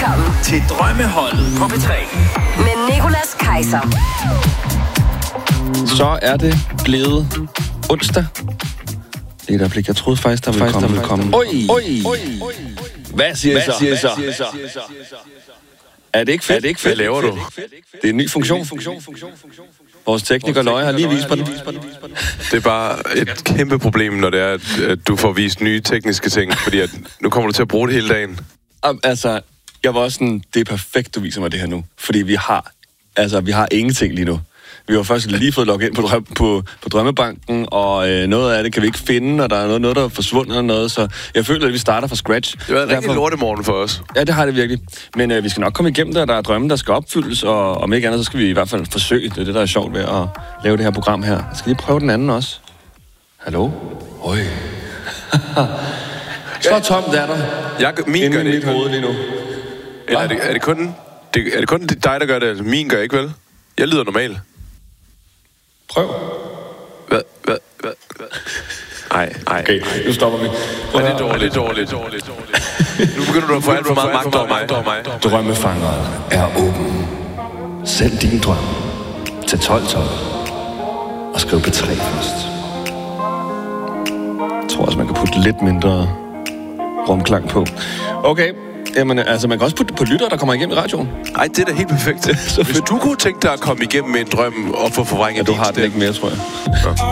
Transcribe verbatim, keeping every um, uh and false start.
Velkommen til Drømmeholdet på P tre. med Nicolas Kaiser. Så er det blevet onsdag. Et øjeblik, jeg troede faktisk, der ville komme. Der ville komme. Oj, oj, oj. Hvad siger I så? Hvad siger I så? Er det ikke fedt? Er det ikke fedt? Hvad laver du? Det er en ny funktion. Vores tekniker Løje har lige vist på den. Det er bare et kæmpe problem, når det er, at du får vist nye tekniske ting, fordi at nu kommer du til at bruge det hele dagen. Altså, jeg var også sådan, det er perfekt, du viser mig det her nu. Fordi vi har, altså, vi har ingenting lige nu. Vi har først lige fået logget ind på, drøm, på, på Drømmebanken, og øh, noget af det kan vi ikke finde, og der er noget, noget der er forsvundet og noget, så jeg føler, at vi starter fra scratch. Det var en rigtig lortemorgen for os. Ja, det har det virkelig. Men øh, vi skal nok komme igennem det, og der er drømme, der skal opfyldes, og om ikke andet, så skal vi i hvert fald forsøge. Det er det, der er sjovt ved at lave det her program her. Jeg skal lige prøve den anden også. Hallo? Øj. Så tom der er der. Jeg, min gør det mit ikke. hoved lige nu. Eller er det, er det kun, det, er det kun dig, der gør det? Min gør ikke, vel? Jeg lyder normal. Prøv. Hvad? Hvad? Hvad? Hvad? Ej, ej. Okay, nu stopper vi. Prøv, det er dårligt, dårligt, dårligt, dårligt. Nu begynder du at få alt for meget magt over mig. Drømmefangeren er åben. Send din drøm til tolv tolv og skriv P tre først. Jeg tror også, man kan putte lidt mindre rumklang på. Okay, jamen, altså man kan også putte det på lytter, der kommer igennem i radioen. Ej, det er da helt perfekt. Hvis du kunne tænke dig at komme igennem med en drøm og få forvrænget Ja, du din har den stemme. ikke mere, tror jeg.